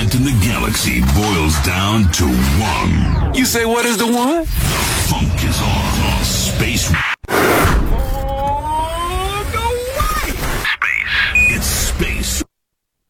event in the galaxy boils down to one. You say what is the one? Funk is on Space